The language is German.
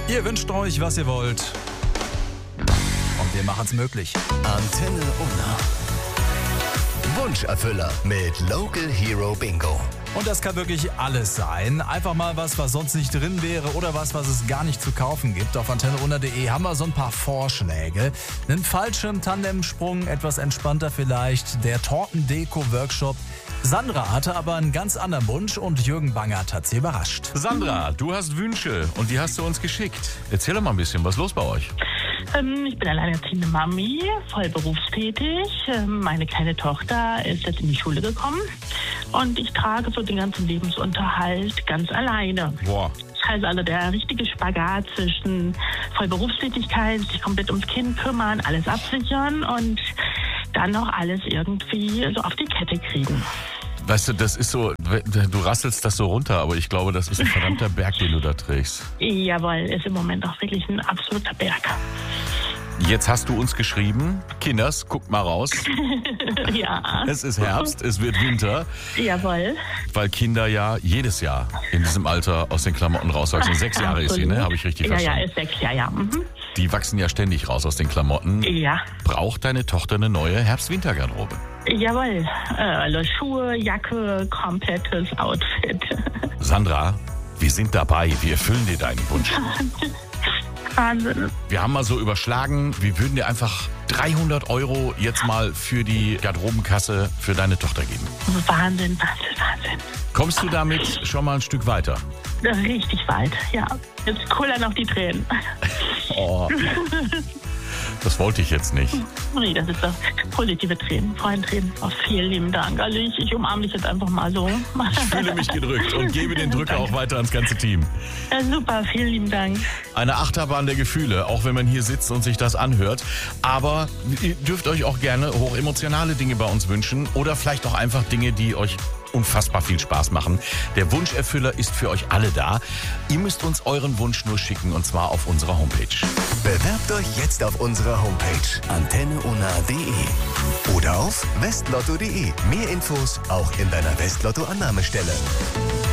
Ihr wünscht euch, was ihr wollt. Und wir machen es möglich. Antenne Unna. Wunscherfüller mit Local Hero Bingo. Und das kann wirklich alles sein. Einfach mal was sonst nicht drin wäre oder was es gar nicht zu kaufen gibt. Auf antenneunna.de haben wir so ein paar Vorschläge. Einen Fallschirm-Tandemsprung, etwas entspannter vielleicht. Der Tortendeko-Workshop. Sandra hatte aber einen ganz anderen Wunsch und Jürgen Bangert hat sie überrascht. Sandra, du hast Wünsche und die hast du uns geschickt. Erzähl doch mal ein bisschen, was ist los bei euch? Ich bin alleinerziehende Mami, voll berufstätig. Meine kleine Tochter ist jetzt in die Schule gekommen und ich trage so den ganzen Lebensunterhalt ganz alleine. Boah. Das heißt also der richtige Spagat zwischen Vollberufstätigkeit, sich komplett ums Kind kümmern, alles absichern und dann noch alles irgendwie so auf die Kette kriegen. Weißt du, das ist so, du rasselst das so runter, aber ich glaube, das ist ein verdammter Berg, den du da trägst. Jawohl, ist im Moment auch wirklich ein absoluter Berg. Jetzt hast du uns geschrieben, Kinders, guckt mal raus. Ja. Es ist Herbst, es wird Winter. Jawohl. Weil Kinder ja jedes Jahr in diesem Alter aus den Klamotten rauswachsen. 6 Jahre ist sie, ne? Habe ich richtig verstanden? Ja, ist 6 Jahre, ja. Mhm. Die wachsen ja ständig raus aus den Klamotten. Ja. Braucht deine Tochter eine neue Herbst-Winter-Garderobe? Jawohl. Schuhe, Jacke, komplettes Outfit. Sandra, wir sind dabei. Wir erfüllen dir deinen Wunsch. Wahnsinn. Wir haben mal so überschlagen, wir würden dir einfach 300 € jetzt mal für die Garderobenkasse für deine Tochter geben. Wahnsinn. Kommst du damit schon mal ein Stück weiter? Richtig weit, ja. Jetzt kullern noch die Tränen. Oh, das wollte ich jetzt nicht. Nee, das ist doch positive Tränen, Freudentränen. Oh, vielen lieben Dank. Also ich umarme dich jetzt einfach mal so. Ich fühle mich gedrückt und gebe den Drücker auch weiter ans ganze Team. Ja, super, vielen lieben Dank. Eine Achterbahn der Gefühle, auch wenn man hier sitzt und sich das anhört. Aber ihr dürft euch auch gerne hochemotionale Dinge bei uns wünschen oder vielleicht auch einfach Dinge, die euch unfassbar viel Spaß machen. Der Wunscherfüller ist für euch alle da. Ihr müsst uns euren Wunsch nur schicken und zwar auf unserer Homepage. Bewerbt euch jetzt auf unserer Homepage antenneunna.de oder auf westlotto.de. Mehr Infos auch in deiner Westlotto-Annahmestelle.